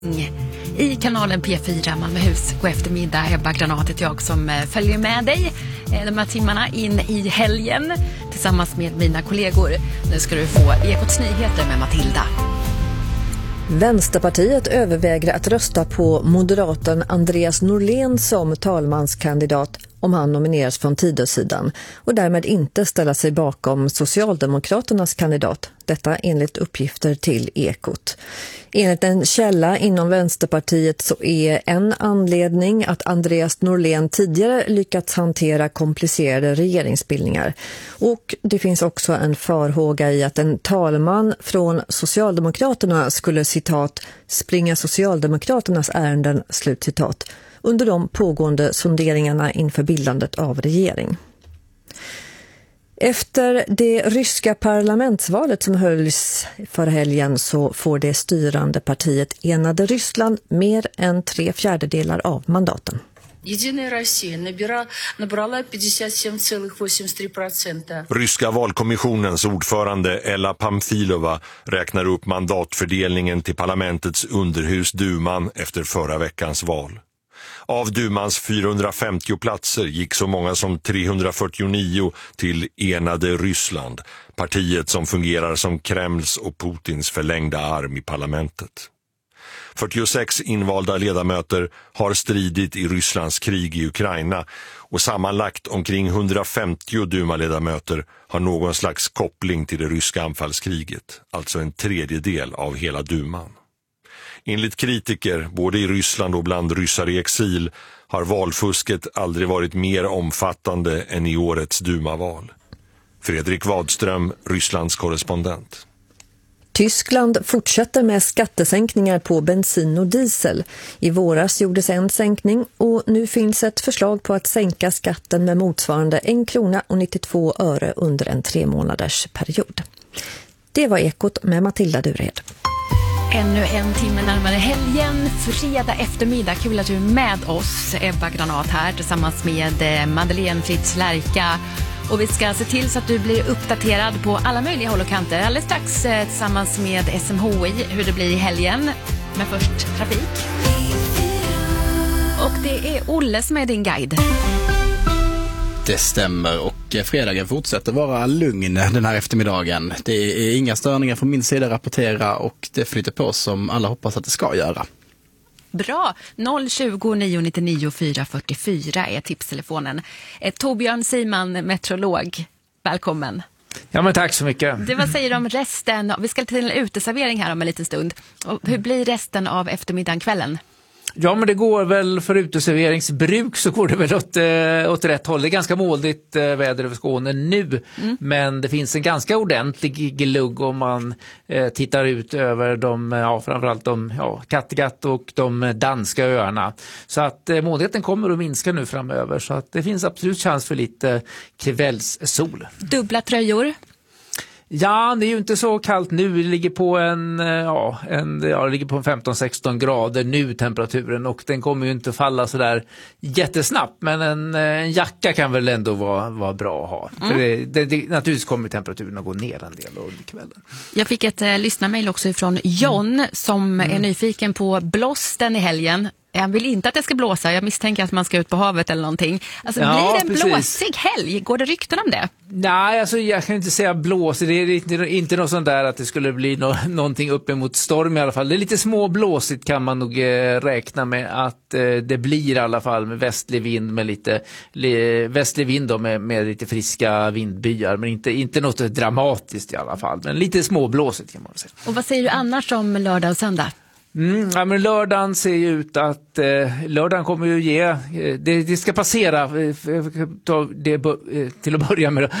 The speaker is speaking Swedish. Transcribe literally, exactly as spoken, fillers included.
I kanalen P fyra Malmöhus. God eftermiddag, Ebba Granat heter jag som följer med dig de här timmarna in i helgen tillsammans med mina kollegor. Nu ska du få Ekots nyheter med Matilda. Vänsterpartiet överväger att rösta på moderaten Andreas Norlén som talmanskandidat om han nomineras från Tidösidan och därmed inte ställa sig bakom Socialdemokraternas kandidat. Detta enligt uppgifter till Ekot. Enligt en källa inom Vänsterpartiet så är en anledning att Andreas Norlén tidigare lyckats hantera komplicerade regeringsbildningar. Och det finns också en farhåga i att en talman från Socialdemokraterna skulle citat springa Socialdemokraternas ärenden slutcitat under de pågående sonderingarna inför bildandet av regering. Efter det ryska parlamentsvalet som hölls förra helgen så får det styrande partiet Enade Ryssland mer än tre fjärdedelar av mandaten. Ryska valkommissionens ordförande Ella Pamfilova räknar upp mandatfördelningen till parlamentets underhus Duman efter förra veckans val. Av Dumans fyrahundrafemtio platser gick så många som trehundrafyrtionio till Enade Ryssland, partiet som fungerar som Kremls och Putins förlängda arm i parlamentet. fyrtiosex invalda ledamöter har stridit i Rysslands krig i Ukraina och sammanlagt omkring hundrafemtio Duma-ledamöter har någon slags koppling till det ryska anfallskriget, alltså en tredjedel av hela Duman. Enligt kritiker, både i Ryssland och bland ryssar i exil, har valfusket aldrig varit mer omfattande än i årets Duma-val. Fredrik Wadström, Rysslands korrespondent. Tyskland fortsätter med skattesänkningar på bensin och diesel. I våras gjordes en sänkning och nu finns ett förslag på att sänka skatten med motsvarande en krona och nittiotvå öre under en tre månaders period. Det var Ekot med Matilda Dured. Ännu en timme närmare helgen, fredag eftermiddag. Kul att du är med oss, Ebba Granat här tillsammans med Madeleine Fritz Lärka. Och vi ska se till så att du blir uppdaterad på alla möjliga håll och kanter alldeles strax tillsammans med S M H I hur det blir i helgen. Men först trafik. Och det är Olle som är din guide. Det stämmer och fredagen fortsätter vara lugn den här eftermiddagen. Det är inga störningar från min sida att rapportera och det flyter på som alla hoppas att det ska göra. Bra, noll tjugo nio nittionio fyra fyrtiofyra är tipstelefonen. Torbjörn Siman, meteorolog, välkommen. Ja men tack så mycket. Det, vad säger du om resten? Vi ska till en uteservering här om en liten stund. Och hur blir resten av eftermiddagen, kvällen? Ja men det går väl för uteserveringsbruk så går det väl åt, äh, åt rätt håll. Det är ganska måligt äh, väder över Skåne nu. Mm. Men det finns en ganska ordentlig glugg om man äh, tittar ut över de, ja, framförallt de ja, Kattegatt och de danska öarna. Så att äh, måligheten kommer att minska nu framöver. Så att det finns absolut chans för lite kvällssol. Dubbla tröjor? Ja, det är ju inte så kallt nu. Det ligger på en, ja, en, ja, det ligger på en femton sexton grader nu temperaturen och den kommer ju inte falla så där jättesnabbt. Men en, en jacka kan väl ändå vara, vara bra att ha. Mm. För det, det, det, naturligtvis kommer temperaturen att gå ner en del under kvällen. Jag fick ett eh, lyssnarmail också från John mm. som mm. är nyfiken på blåsten i helgen. Jag vill inte att det ska blåsa. Jag misstänker att man ska ut på havet eller någonting. Alltså ja, blir det en precis. blåsig helg? Går det rykten om det? Nej, alltså jag kan inte säga blåsig. Det är inte, inte något sånt där att det skulle bli no, någonting uppemot storm i alla fall. Det är lite småblåsigt kan man nog eh, räkna med att eh, det blir i alla fall med västlig vind med lite le, västlig vind då med, med lite friska vindbyar. Men inte, inte något dramatiskt i alla fall. Men lite småblåsigt kan man säga. Och vad säger du annars om lördag och söndag? Mm, ja, men lördagen ser ju ut att eh, lördagen kommer ju ge eh, det, det ska passera eh, det, eh, till att börja med